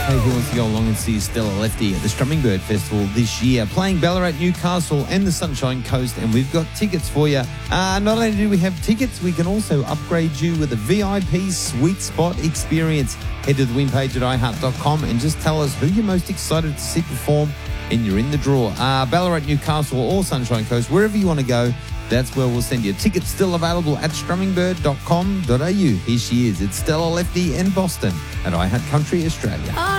Hey, who wants to go along and see Stella Lefty at the Strumming Bird Festival this year, playing Ballarat, Newcastle and the Sunshine Coast, and we've got tickets for you. Not only do we have tickets, we can also upgrade you with a VIP sweet spot experience. Head to the win page at iheart.com and just tell us who you're most excited to see perform, and you're in the draw. Ballarat, Newcastle or Sunshine Coast, wherever you want to go, that's where we'll send you. Tickets still available at strummingbird.com.au. Here she is. It's Stella Lefty and Boston at iHeart Country Australia.